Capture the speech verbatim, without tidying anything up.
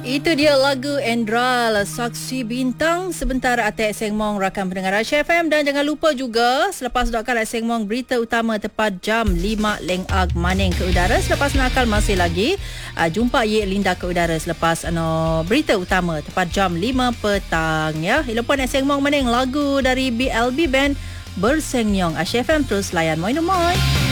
Itu dia lagu Endral, Saksi Bintang. Sebentar Atek Seng Mong, rakan pendengar Aisyah F M. Dan jangan lupa juga, selepas doakan Atek Seng Mong, berita utama tepat jam lima Leng Ag Maning ke udara. Selepas nakal masih lagi uh, jumpa Ye Linda ke udara selepas ano, berita utama tepat jam lima petang ya. Ilapun Atek Seng Mong Maning, lagu dari B L B Band Berseng Nyong. Aisyah F M terus layan moi no moi.